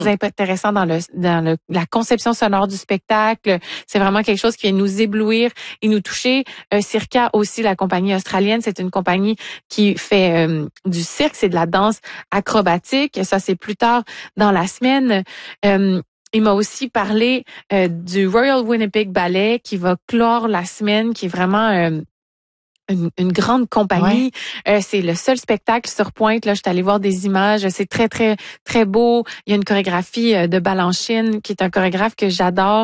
intéressant dans la conception sonore du spectacle. C'est vraiment quelque chose qui vient nous éblouir et nous toucher. Circa aussi, la compagnie australienne, c'est une compagnie qui fait du cirque, c'est de la danse acrobatique. Ça, c'est plus tard dans la semaine. Il m'a aussi parlé du Royal Winnipeg Ballet qui va clore la semaine, qui est vraiment une grande compagnie. Ouais. C'est le seul spectacle sur Pointe. Là, je suis allée voir des images. C'est très, très, très beau. Il y a une chorégraphie de Balanchine, qui est un chorégraphe que j'adore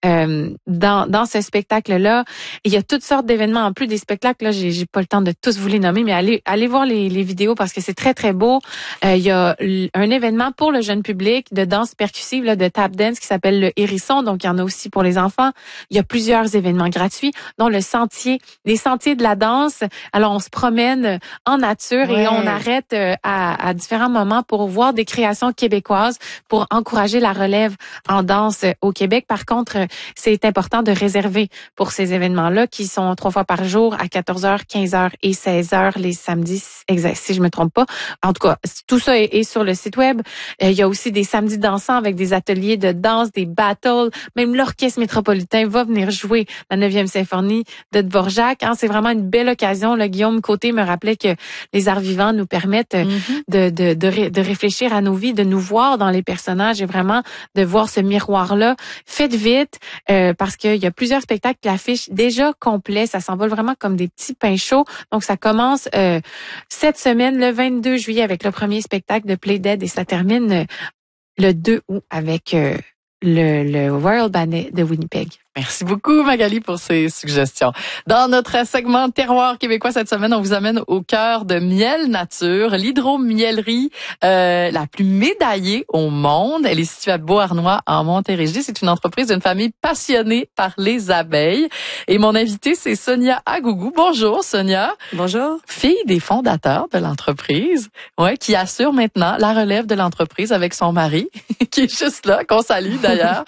dans ce spectacle-là. Et il y a toutes sortes d'événements. En plus des spectacles, là, j'ai pas le temps de tous vous les nommer, mais allez voir les vidéos parce que c'est très, très beau. Il y a un événement pour le jeune public de danse percussive, là, de tap dance qui s'appelle le Hérisson. Donc, il y en a aussi pour les enfants. Il y a plusieurs événements gratuits, dont les sentiers de la danse. Alors, on se promène en nature et on arrête à différents moments pour voir des créations québécoises pour encourager la relève en danse au Québec. Par contre, c'est important de réserver pour ces événements-là qui sont 3 fois par jour à 14h, 15h et 16h les samedis, exact, si je me trompe pas. En tout cas, tout ça est sur le site web. Il y a aussi des samedis dansants avec des ateliers de danse, des battles. Même l'Orchestre métropolitain va venir jouer la 9e symphonie de Dvorak. C'est vraiment une belle occasion. Là, Guillaume Côté me rappelait que les arts vivants nous permettent de réfléchir à nos vies, de nous voir dans les personnages et vraiment de voir ce miroir-là. Faites vite parce qu'il y a plusieurs spectacles qui affichent déjà complets. Ça s'envole vraiment comme des petits pains chauds. Donc, ça commence cette semaine, le 22 juillet, avec le premier spectacle de Play Dead et ça termine le 2 août avec le Royal Ballet de Winnipeg. Merci beaucoup, Magali, pour ces suggestions. Dans notre segment Terroir québécois cette semaine, on vous amène au cœur de Miel Nature, l'hydromiellerie la plus médaillée au monde. Elle est située à Beauharnois, en Montérégie. C'est une entreprise d'une famille passionnée par les abeilles. Et mon invitée, c'est Sonia Agougou. Bonjour, Sonia. Bonjour. Fille des fondateurs de l'entreprise, qui assure maintenant la relève de l'entreprise avec son mari, qui est juste là, qu'on salue d'ailleurs.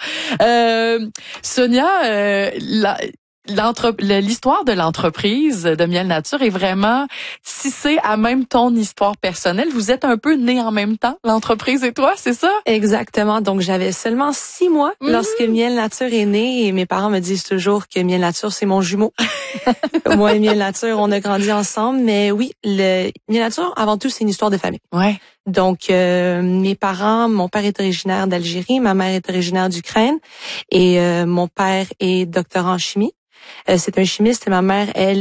Sonia, l'histoire de l'entreprise de Miel Nature est vraiment tissée à même ton histoire personnelle. Vous êtes un peu nés en même temps, l'entreprise et toi, c'est ça? Exactement. Donc, j'avais seulement 6 mois lorsque Miel Nature est né et mes parents me disent toujours que Miel Nature, c'est mon jumeau. Moi et Miel Nature, on a grandi ensemble. Mais oui, Miel Nature, avant tout, c'est une histoire de famille. Ouais. Donc, mes parents, mon père est originaire d'Algérie, ma mère est originaire d'Ukraine et mon père est doctorant en chimie. C'est un chimiste et ma mère, elle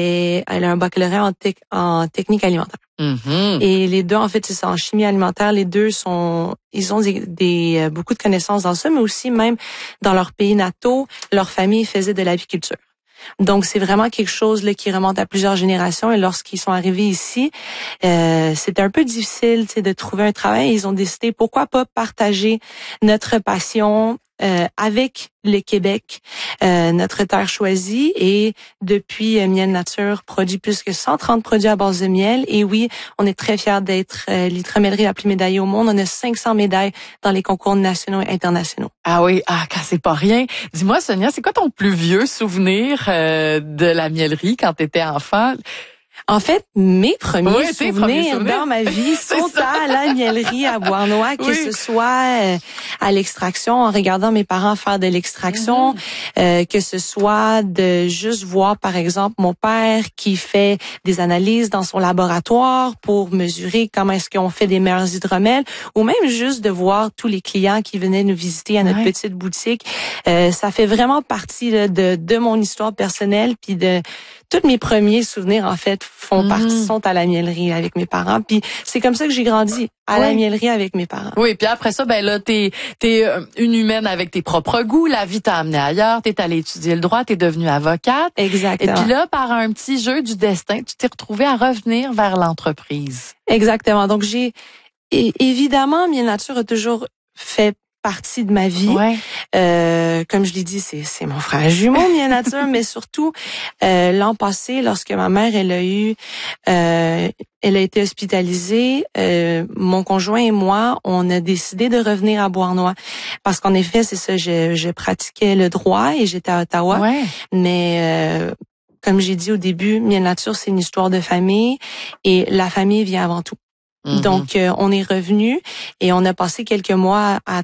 a un baccalauréat en technique alimentaire. Mm-hmm. Et les deux, en fait, c'est ça, en chimie alimentaire, les deux ils ont beaucoup de connaissances dans ça, mais aussi même dans leur pays nataux, leur famille faisait de l'apiculture. Donc, c'est vraiment quelque chose là qui remonte à plusieurs générations. Et lorsqu'ils sont arrivés ici, c'était un peu difficile de trouver un travail. Ils ont décidé, pourquoi pas partager notre passion avec le Québec, notre terre choisie. Et depuis, Miel Nature produit plus que 130 produits à base de miel. Et oui, on est très fiers d'être l'hydromiellerie la plus médaillée au monde. On a 500 médailles dans les concours nationaux et internationaux. Ah oui, quand c'est pas rien. Dis-moi, Sonia, c'est quoi ton plus vieux souvenir de la mielerie quand t'étais enfant? En fait, mes premiers souvenirs dans ma vie sont à la mielerie à Beauharnois, que ce soit à l'extraction, en regardant mes parents faire de l'extraction, que ce soit de juste voir, par exemple, mon père qui fait des analyses dans son laboratoire pour mesurer comment est-ce qu'on fait des meilleurs hydromels, ou même juste de voir tous les clients qui venaient nous visiter à notre petite boutique. Ça fait vraiment partie là, de mon histoire personnelle, puis de tous mes premiers souvenirs, en fait, sont à la mielerie avec mes parents. Puis c'est comme ça que j'ai grandi, à la mielerie avec mes parents. Oui, puis après ça, ben là, t'es une humaine avec tes propres goûts. La vie t'a amené ailleurs. T'es allée étudier le droit, t'es devenue avocate. Exactement. Et puis là, par un petit jeu du destin, tu t'es retrouvée à revenir vers l'entreprise. Exactement. Donc évidemment, Miel Nature a toujours fait partie de ma vie. Ouais. Comme je l'ai dit, c'est mon frère jumeau, Miel Nature, mais surtout l'an passé, lorsque ma mère elle a été hospitalisée, mon conjoint et moi, on a décidé de revenir à Beauharnois parce qu'en effet, c'est ça, je pratiquais le droit et j'étais à Ottawa, mais comme j'ai dit au début, Miel Nature, c'est une histoire de famille et la famille vient avant tout. Donc, on est revenu et on a passé quelques mois à